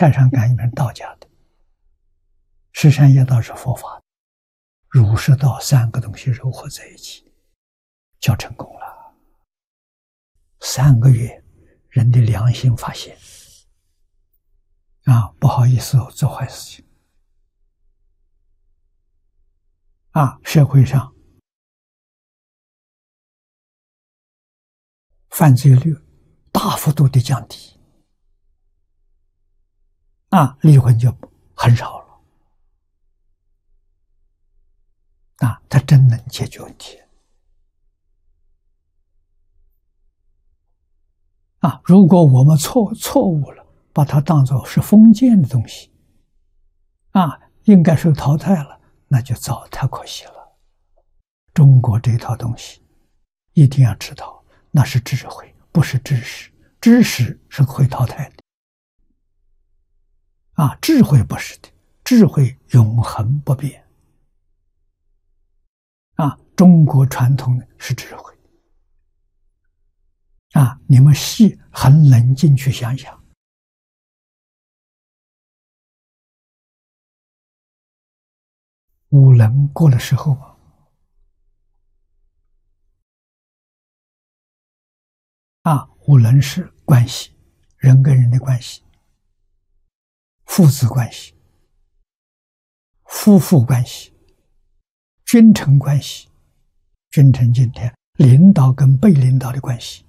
太上感应篇道家的，十善业道是佛法的，儒释道三个东西糅合在一起，叫成功了。3个月，人的良心发现，不好意思做坏事情，社会上犯罪率大幅度的降低，离婚就很少了，它真能解决问题。如果我们错误了，把它当作是封建的东西，应该是淘汰了，那就糟，太可惜了。中国这套东西一定要知道，那是智慧，不是知识。知识是会淘汰的，智慧不是的，智慧永恒不变。中国传统的是智慧。你们很冷静去想想，五伦过了时候五伦是关系，人跟人的关系，父子关系，夫妇关系，君臣关系，君臣今天领导跟被领导的关系，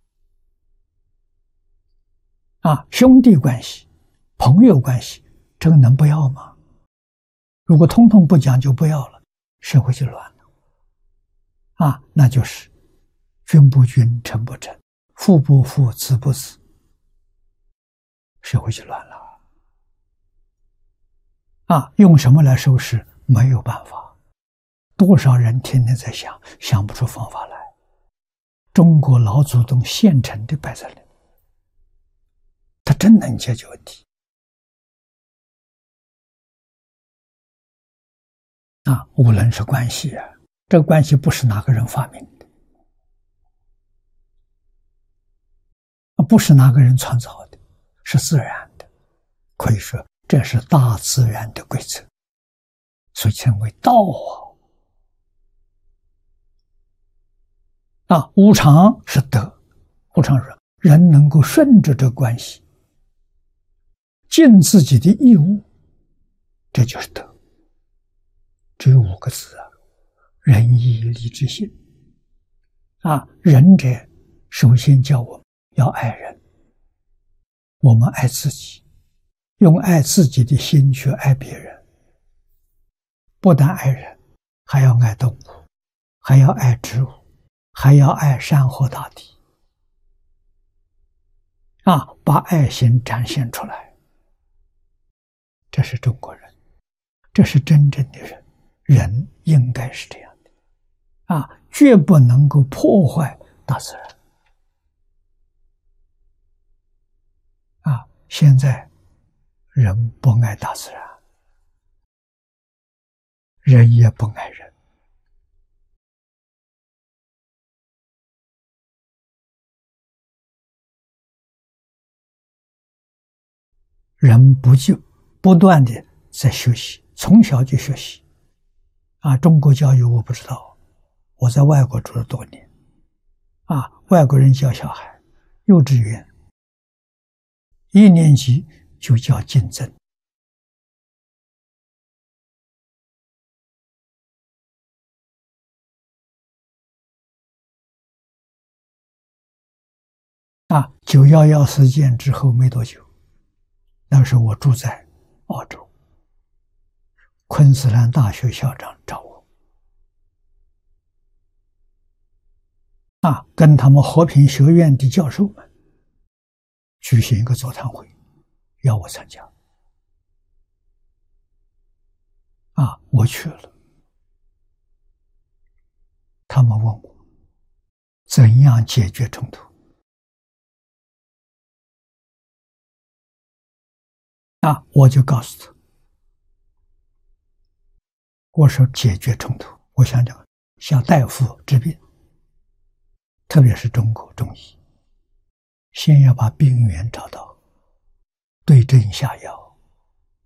兄弟关系，朋友关系，这个能不要吗？如果通通不讲就不要了，社会就乱了。那就是君不君，臣不臣，父不父，子不子，社会就乱了。用什么来收拾？没有办法。多少人天天在想不出方法来。中国老祖宗现成的摆在那里，他真能解决问题。五伦是关系这个关系不是哪个人发明的，不是哪个人创造的，是自然的，可以说这是大自然的规则，所以称为道无常是德，无常是人能够顺着这个关系，尽自己的义务，这就是德。只有5个字仁义礼智信。仁者首先教我们要爱人，我们爱自己，用爱自己的心去爱别人，不但爱人，还要爱动物，还要爱植物，还要爱山河大地，把爱心展现出来。这是中国人，这是真正的人，人应该是这样的，绝不能够破坏大自然。现在人不爱大自然，人也不爱人。人不断的在学习，从小就学习。中国教育我不知道，我在外国住了多年，外国人教小孩，幼稚园1年级就教竞争，911事件之后没多久，那时候我住在澳洲，昆士兰大学校长找我，跟他们和平学院的教授们举行一个座谈会，要我参加。我去了。他们问我怎样解决冲突。我就告诉他，我说解决冲突，我想讲像大夫治病，特别是中国中医，先要把病源找到， 对症下药。